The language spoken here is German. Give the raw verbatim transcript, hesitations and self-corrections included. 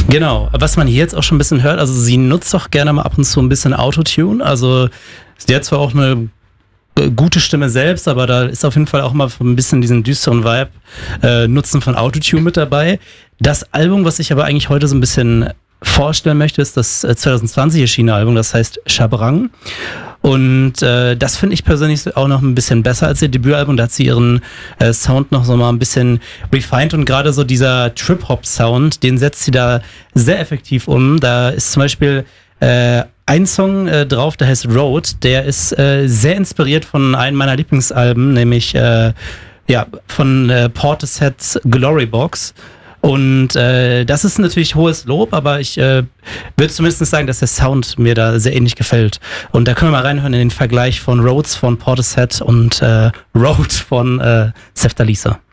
Genau, was man hier jetzt auch schon ein bisschen hört, also sie nutzt doch gerne mal ab und zu ein bisschen Autotune, also sie hat zwar auch eine gute Stimme selbst, aber da ist auf jeden Fall auch mal ein bisschen diesen düsteren Vibe, äh, Nutzen von Autotune mit dabei. Das Album, was ich aber eigentlich heute so ein bisschen vorstellen möchte, ist das zwanzig zwanzig erschienene Album, das heißt Chabrang. Und äh, das finde ich persönlich auch noch ein bisschen besser als ihr Debütalbum. Da hat sie ihren äh, Sound noch so mal ein bisschen refined und gerade so dieser Trip-Hop-Sound, den setzt sie da sehr effektiv um. Da ist zum Beispiel äh, ein Song äh, drauf, der heißt Road, der ist äh, sehr inspiriert von einem meiner Lieblingsalben, nämlich äh, ja, von äh, Portisheads Glory Box. Und äh, das ist natürlich hohes Lob, aber ich äh, würde zumindest sagen, dass der Sound mir da sehr ähnlich gefällt. Und da können wir mal reinhören in den Vergleich von Roads von Portishead und äh, Road von äh, Sefta Lisa.